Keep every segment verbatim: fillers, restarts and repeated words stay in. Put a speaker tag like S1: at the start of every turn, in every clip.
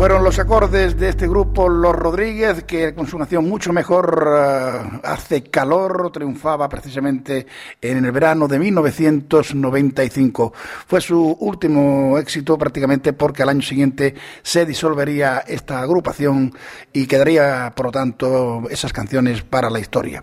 S1: Fueron los acordes de este grupo Los Rodríguez, que con su canción Mucho Mejor, uh, Hace Calor, triunfaba precisamente en el verano de mil novecientos noventa y cinco. Fue su último éxito prácticamente, porque al año siguiente se disolvería esta agrupación y quedaría, por lo tanto, esas canciones para la historia.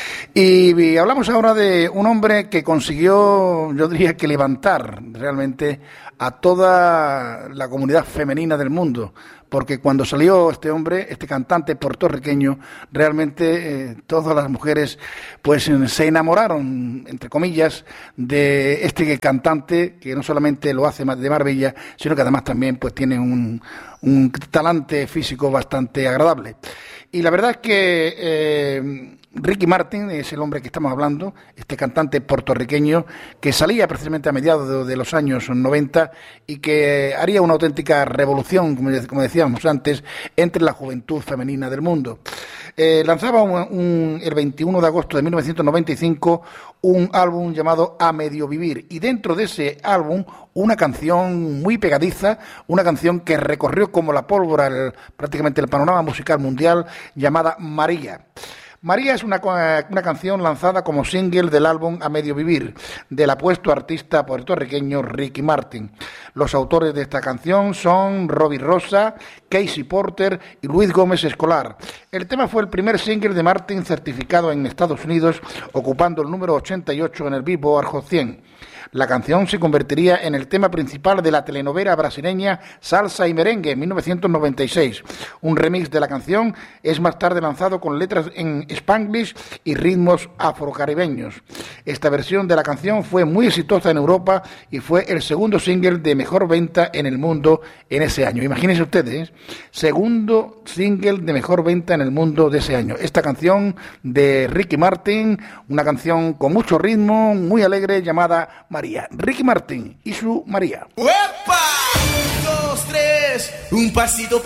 S1: Y, y hablamos ahora de un hombre que consiguió, yo diría que levantar realmente a toda la comunidad femenina del mundo, porque cuando salió este hombre, este cantante puertorriqueño, realmente eh, todas las mujeres pues se enamoraron, entre comillas, de este cantante, que no solamente lo hace de maravilla, sino que además también pues tiene un, un talante físico bastante agradable. Y la verdad es que eh, Ricky Martin es el hombre que estamos hablando, este cantante puertorriqueño que salía precisamente a mediados de, de los años noventa y que haría una auténtica revolución, como, como decíamos antes, entre la juventud femenina del mundo. Eh, lanzaba un, un, el veintiuno de agosto de mil novecientos noventa y cinco un álbum llamado A Medio Vivir, y dentro de ese álbum una canción muy pegadiza, una canción que recorrió como la pólvora el, prácticamente el panorama musical mundial, llamada María. María es una, una canción lanzada como single del álbum A Medio Vivir, del apuesto artista puertorriqueño Ricky Martin. Los autores de esta canción son Robbie Rosa, Casey Porter y Luis Gómez Escolar. El tema fue el primer single de Martin certificado en Estados Unidos, ocupando el número ochenta y ocho en el Billboard Hot cien. La canción se convertiría en el tema principal de la telenovela brasileña Salsa y Merengue en mil novecientos noventa y seis. Un remix de la canción es más tarde lanzado con letras en Spanglish y ritmos afrocaribeños. Esta versión de la canción fue muy exitosa en Europa y fue el segundo single de mejor venta en el mundo en ese año. Imagínense ustedes, segundo single de mejor venta en el mundo de ese año. Esta canción de Ricky Martin, una canción con mucho ritmo, muy alegre, llamada María. Ricky Martin y su María.
S2: ¡Uepa! Un, dos, tres, un pasito para